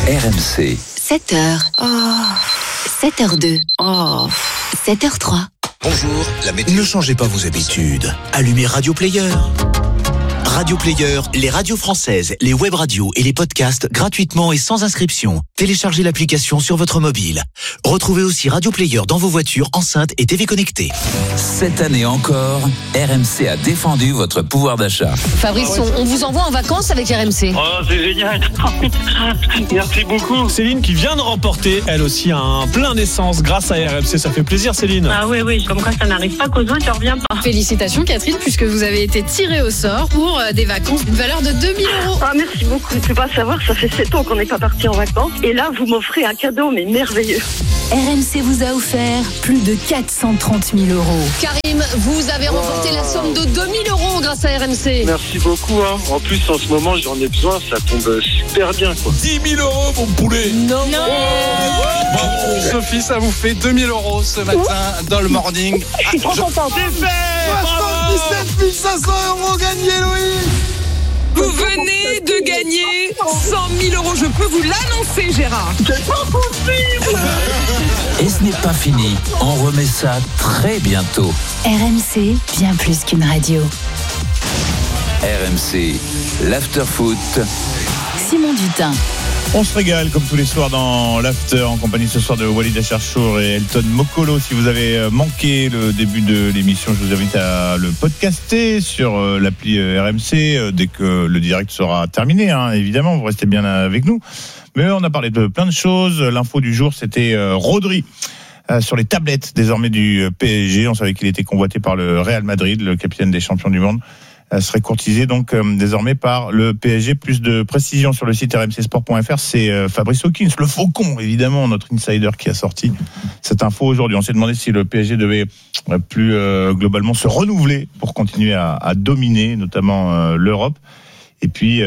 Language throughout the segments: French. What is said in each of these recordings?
RMC. 7h. 7h02. 7h03. Bonjour, la météo. Ne changez pas vos habitudes. Allumez Radio Player. Radio Player, les radios françaises, les web radios et les podcasts gratuitement et sans inscription. Téléchargez l'application sur votre mobile. Retrouvez aussi Radio Player dans vos voitures, enceintes et TV connectées. Cette année encore, RMC a défendu votre pouvoir d'achat. Fabrice, on vous envoie en vacances avec RMC. Oh, c'est génial. Merci beaucoup. Céline qui vient de remporter, elle aussi, un plein d'essence grâce à RMC. Ça fait plaisir, Céline. Ah oui, comme quoi ça n'arrive pas qu'aux uns, tu reviens pas. Félicitations Catherine, puisque vous avez été tirée au sort pour des vacances d'une valeur de 2 000 €. Ah, merci beaucoup. Tu peux pas savoir, ça fait 7 ans qu'on n'est pas parti en vacances. Et là, vous m'offrez un cadeau, mais merveilleux. RMC vous a offert plus de 430 000 €. Karim, vous avez remporté la somme de 2 000 € grâce à RMC. Merci beaucoup. En plus, en ce moment, j'en ai besoin. Ça tombe super bien, quoi. 10 000 €, mon poulet. Non. Bravo Sophie, ça vous fait 2 000 € ce matin dans le morning. Je suis trop contente. 77 500 € gagnés, Louis. Vous venez de gagner 100 000 €. Je peux vous l'annoncer, Gérard. C'est pas possible. Et ce n'est pas fini, on remet ça très bientôt. RMC, bien plus qu'une radio. RMC, l'after-foot. Simon Dutin. On se régale comme tous les soirs dans l'after en compagnie ce soir de Walid Acharchour et Elton Mokolo. Si vous avez manqué le début de l'émission, je vous invite à le podcaster sur l'appli RMC dès que le direct sera terminé. Évidemment, vous restez bien avec nous. Mais on a parlé de plein de choses. L'info du jour, c'était Rodri sur les tablettes désormais du PSG. On savait qu'il était convoité par le Real Madrid, le capitaine des champions du monde. Serait courtisé donc désormais par le PSG. Plus de précisions sur le site rmcsport.fr. C'est Fabrice Hawkins, le faucon évidemment, notre insider, qui a sorti cette info aujourd'hui. On s'est demandé si le PSG devait plus globalement se renouveler pour continuer à dominer notamment l'Europe. Et puis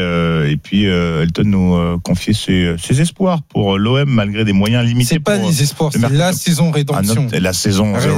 Elton nous confiait ses espoirs pour l'OM malgré des moyens limités. C'est pas les espoirs, c'est la saison rédemption. La saison, the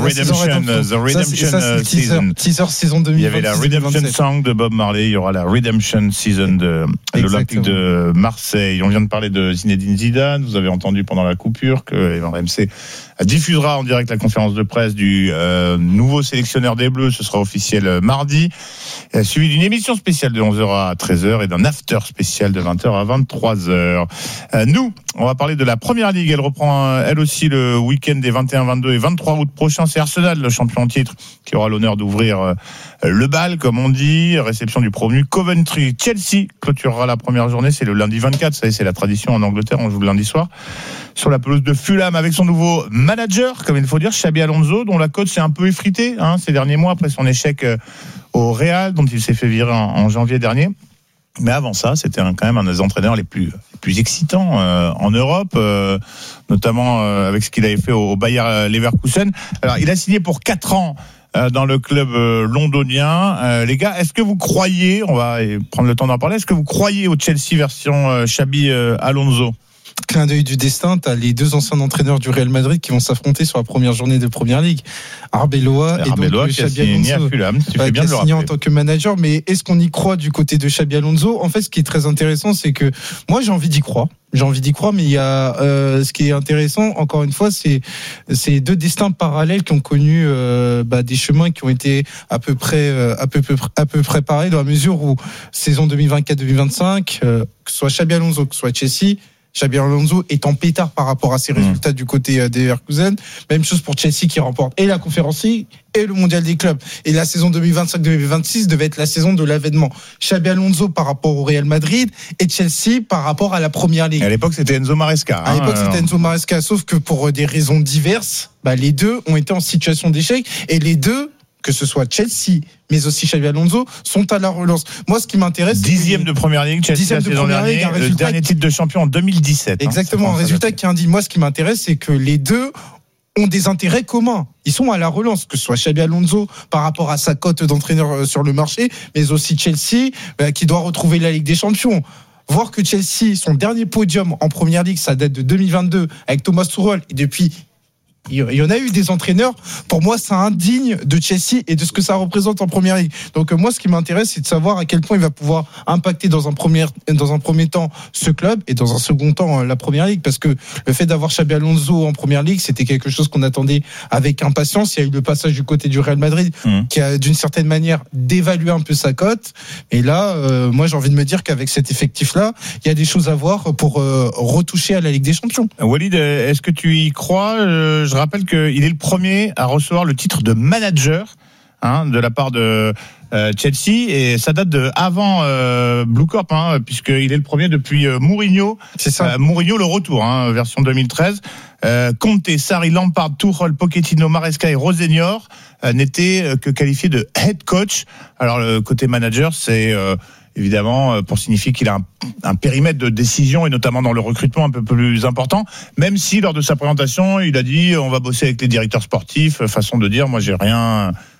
redemption season. Teaser saison 2020. Il y avait la redemption song de Bob Marley, il y aura la redemption season de l'Olympique de Marseille. On vient de parler de Zinedine Zidane. Vous avez entendu pendant la coupure que RMC diffusera en direct la conférence de presse du nouveau sélectionneur des Bleus. Ce sera officiel mardi, suivi d'une émission spéciale de 11h à 13h et d'un after spécial de 20h à 23h. Nous, on va parler de la Première Ligue. Elle reprend elle aussi le week-end des 21, 22 et 23 août prochains. C'est Arsenal, le champion en titre, qui aura l'honneur d'ouvrir le bal, comme on dit. Réception du promu Coventry. Chelsea clôturera la première journée. C'est le lundi 24. Ça y est, c'est la tradition en Angleterre. On joue le lundi soir sur la pelouse de Fulham avec son nouveau manager, comme il faut dire, Xabi Alonso, dont la cote s'est un peu effritée ces derniers mois après son échec au Real, dont il s'est fait virer en janvier dernier. Mais avant ça, c'était quand même un des entraîneurs les plus excitants en Europe, notamment avec ce qu'il avait fait au Bayer Leverkusen. Alors, il a signé pour 4 ans dans le club londonien. Les gars, est-ce que vous croyez, on va prendre le temps d'en parler, est-ce que vous croyez au Chelsea version Xabi Alonso ? Clin d'œil du destin, t'as les deux anciens entraîneurs du Real Madrid qui vont s'affronter sur la première journée de Première Ligue. Arbeloa et donc Xabi Alonso. Tu fais bien de le signé rappeler. en tant que manager, mais est-ce qu'on y croit du côté de Xabi Alonso ? En fait, ce qui est très intéressant, c'est que moi, j'ai envie d'y croire, mais il y a ce qui est intéressant, encore une fois, c'est deux destins parallèles qui ont connu des chemins qui ont été à peu près pareils, dans la mesure où saison 2024-2025, que ce soit Xabi Alonso, que ce soit Chelsea, Xabi Alonso est en pétard par rapport à ses résultats du côté des Leverkusen. Même chose pour Chelsea qui remporte et la Conference League et le Mondial des clubs. Et la saison 2025-2026 devait être la saison de l'avènement. Xabi Alonso par rapport au Real Madrid et Chelsea par rapport à la Première Ligue. Et à l'époque, c'était Enzo Maresca. À l'époque, c'était Enzo Maresca, sauf que pour des raisons diverses, les deux ont été en situation d'échec et les deux, que ce soit Chelsea, mais aussi Xabi Alonso, sont à la relance. Moi, ce qui m'intéresse... 10e de Première Ligue, Chelsea la saison dernière, le dernier titre de champion en 2017. Exactement, un résultat qui indique. Moi, ce qui m'intéresse, c'est que les deux ont des intérêts communs. Ils sont à la relance, que ce soit Xabi Alonso par rapport à sa cote d'entraîneur sur le marché, mais aussi Chelsea, qui doit retrouver la Ligue des Champions. Voir que Chelsea, son dernier podium en Première Ligue, ça date de 2022, avec Thomas Tuchel, et depuis il y en a eu des entraîneurs. Pour moi, c'est indigne de Chelsea et de ce que ça représente en première ligue. Donc moi, ce qui m'intéresse, c'est de savoir à quel point il va pouvoir impacter dans un premier temps ce club et dans un second temps la première ligue, parce que le fait d'avoir Xabi Alonso en première ligue, c'était quelque chose qu'on attendait avec impatience. Il y a eu le passage du côté du Real Madrid qui a d'une certaine manière dévalué un peu sa cote. Et là, moi, j'ai envie de me dire qu'avec cet effectif-là, il y a des choses à voir pour retoucher à la Ligue des Champions. Walid, est-ce que tu y crois? Je rappelle qu'il est le premier à recevoir le titre de manager de la part de Chelsea, et ça date de avant Blue Corp, puisqu'il est le premier depuis Mourinho. C'est ça. Mourinho le retour, version 2013. Conte, Sarri, Lampard, Tuchel, Pochettino, Maresca et Rosenior n'étaient que qualifiés de head coach. Alors le côté manager, c'est évidemment pour signifier qu'il a un périmètre de décision, et notamment dans le recrutement un peu plus important, même si lors de sa présentation il a dit on va bosser avec les directeurs sportifs, façon de dire moi j'ai rien